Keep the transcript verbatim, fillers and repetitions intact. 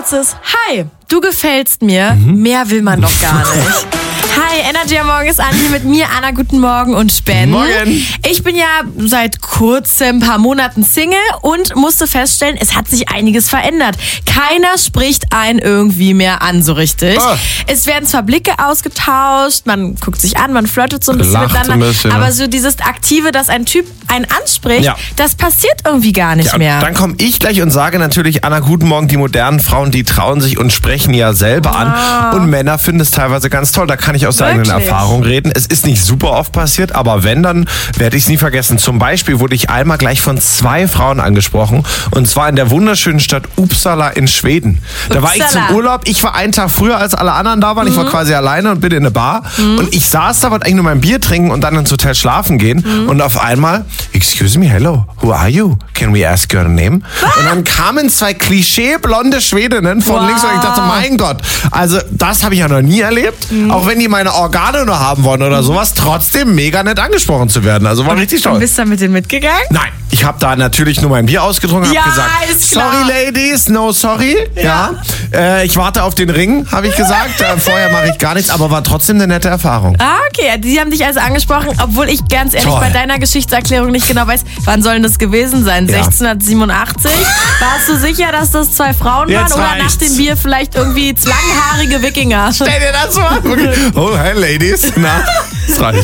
kurzes Hi, du gefällst mir. Mhm. Mehr will man doch gar nicht. Hi, Energy am Morgen ist Andi mit mir, Anna, guten Morgen und Ben. Morgen. Ich bin ja seit kurzem, ein paar Monaten Single und musste feststellen, es hat sich einiges verändert. Keiner spricht einen irgendwie mehr an so richtig. Oh. Es werden zwar Blicke ausgetauscht, man guckt sich an, man flirtet so ein bisschen Lacht miteinander, ein bisschen, aber ja. so dieses Aktive, dass ein Typ einen anspricht, ja. das passiert irgendwie gar nicht ja, mehr. Dann komme ich gleich und sage natürlich, Anna, guten Morgen, die modernen Frauen, die trauen sich und sprechen ja selber an. Oh. Und Männer finden es teilweise ganz toll. Da kann ich aus der eigenen Erfahrung reden. Es ist nicht super oft passiert, aber wenn, dann werde ich es nie vergessen. Zum Beispiel wurde ich einmal gleich von zwei Frauen angesprochen. Und zwar in der wunderschönen Stadt Uppsala in Schweden. Da Uppsala. war ich zum Urlaub. Ich war einen Tag früher, als alle anderen da waren. Mhm. Ich war quasi alleine und bin in eine Bar. Mhm. Und ich saß da, wollte eigentlich nur mein Bier trinken und dann ins Hotel schlafen gehen. Mhm. Und auf einmal, excuse me, hello, who are you? Can we ask your name? Ah. Und dann kamen zwei klischeeblonde Schwedinnen von wow. links und ich dachte, mein Gott, also das habe ich ja noch nie erlebt. Mhm. Auch wenn die meine Organe nur haben wollen oder sowas, trotzdem mega nett angesprochen zu werden. Also war und richtig toll. Und bist du mit denen mitgegangen? Nein, ich habe da natürlich nur mein Bier ausgetrunken, ja, habe gesagt, ist klar. Sorry Ladies, no sorry. Ja, ja. Äh, ich warte auf den Ring, habe ich gesagt. Äh, vorher mache ich gar nichts, aber war trotzdem eine nette Erfahrung. Ah, okay. Die haben dich also angesprochen, obwohl ich ganz ehrlich toll. bei deiner Geschichtserklärung nicht genau weiß, wann soll das gewesen sein? Ja. sechzehnhundertsiebenundachtzig? Warst du sicher, dass das zwei Frauen Jetzt waren oder reicht's. nach dem Bier vielleicht irgendwie langhaarige Wikinger? Stell dir das vor. Okay. Oh, hey Ladies. Na, das reicht.